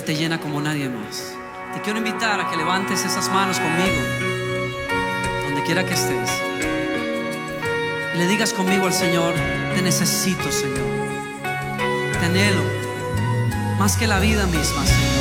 te llena como nadie más. Te quiero invitar a que levantes esas manos conmigo, donde quiera que estés, y le digas conmigo al Señor: te necesito, Señor. Te anhelo más que la vida misma, Señor.